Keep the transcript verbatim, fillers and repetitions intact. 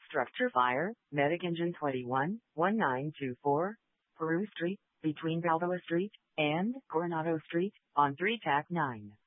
Structure fire, Medic Engine twenty-one, nineteen twenty-four, Peru Street, between Balboa Street and Coronado Street, on three T A C nine.